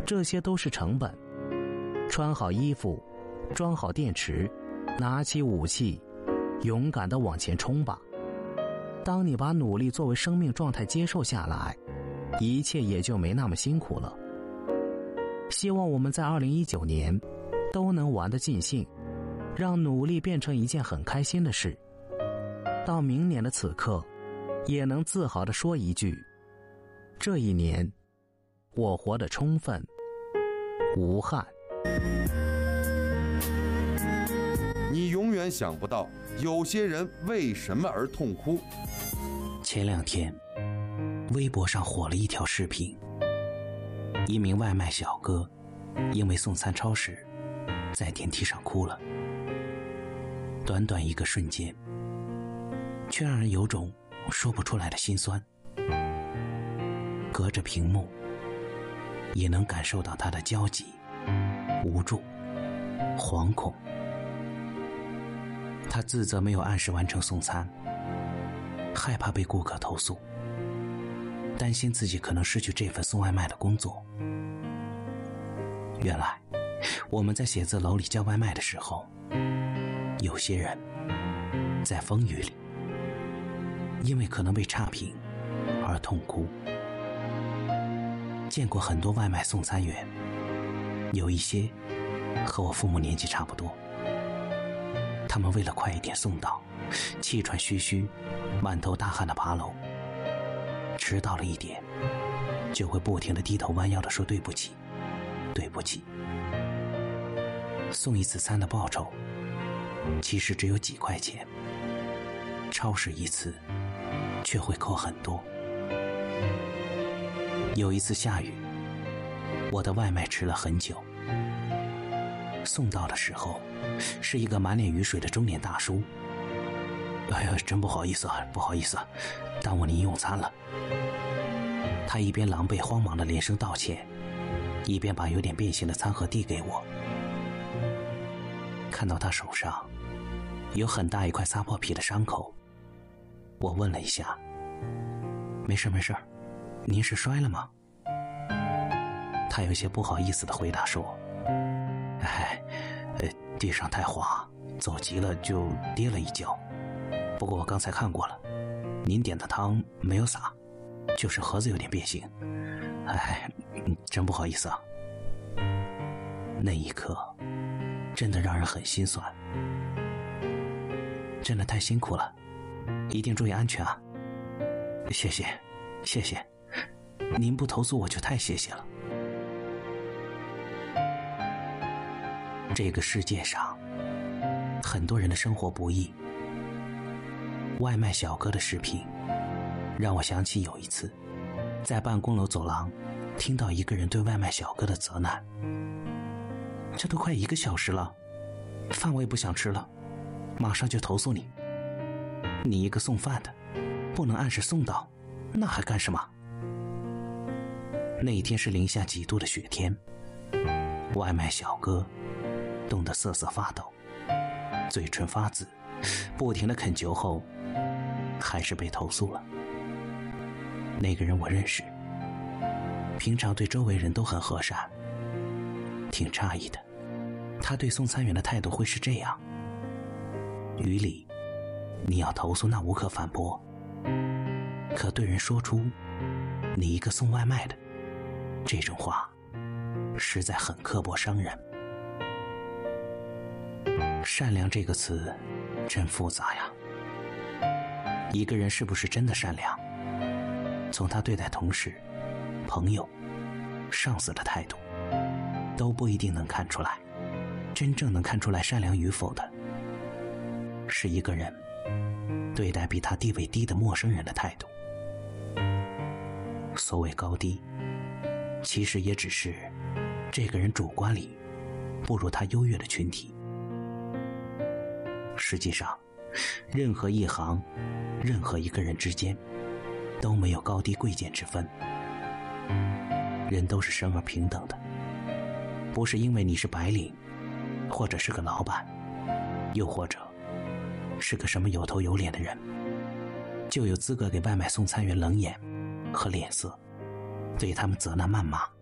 这些都是成本。穿好衣服，装好电池，拿起武器，勇敢地往前冲吧。当你把努力作为生命状态接受下来，一切也就没那么辛苦了。希望我们在2019年都能玩得尽兴，让努力变成一件很开心的事。到明年的此刻，也能自豪地说一句：这一年，我活得充分、无憾。 你永远想不到，有些人为什么而痛哭。 前2天，微博上火了一条视频，一名外卖小哥因为送餐超时，在电梯上哭了。短短一个瞬间，却让人有种说不出来的心酸。隔着屏幕，也能感受到他的焦急、无助、惶恐。他自责没有按时完成送餐，害怕被顾客投诉，担心自己可能失去这份送外卖的工作。原来，我们在写字楼里叫外卖的时候，有些人在风雨里，因为可能被差评而痛哭。见过很多外卖送餐员，有一些和我父母年纪差不多，他们为了快一点送到，气喘吁吁、满头大汗地爬楼，迟到了一点，就会不停地低头弯腰地说对不起，对不起。送一次餐的报酬其实只有几块钱，超市一次却会扣很多。有一次下雨，我的外卖迟了很久，送到的时候是一个满脸雨水的中年大叔。哎呀，真不好意思啊，不好意思啊，耽误您用餐了。他一边狼狈慌忙地连声道歉，一边把有点变形的餐盒递给我。看到他手上有很大一块擦破皮的伤口，我问了一下：没事没事，您是摔了吗？他有些不好意思地回答说：地上太滑，走急了就跌了一跤。不过我刚才看过了，您点的汤没有洒，就是盒子有点变形。真不好意思啊。那一刻真的让人很心酸，真的太辛苦了，一定注意安全啊。谢谢谢谢，您不投诉我就太谢谢了。这个世界上很多人的生活不易，外卖小哥的视频让我想起有一次在办公楼走廊听到一个人对外卖小哥的责难：这都快1个小时了，饭我也不想吃了，马上就投诉你。你一个送饭的不能按时送到，那还干什么？那一天是零下几度的雪天，外卖小哥冻得瑟瑟发抖，嘴唇发紫，不停地啃酒后还是被投诉了。那个人我认识，平常对周围人都很和善，挺诧异的，他对送餐员的态度会是这样。于理，你要投诉那无可反驳，可对人说出你一个送外卖的这种话，实在很刻薄伤人。善良这个词真复杂呀，一个人是不是真的善良，从他对待同事、朋友、上司的态度都不一定能看出来。真正能看出来善良与否的，是一个人对待比他地位低的陌生人的态度。所谓高低，其实也只是这个人主观里不如他优越的群体。实际上，任何一行、任何一个人之间都没有高低贵贱之分，人都是生而平等的。不是因为你是白领，或者是个老板，又或者是个什么有头有脸的人，就有资格给外卖送餐员冷眼和脸色，对他们责难谩骂。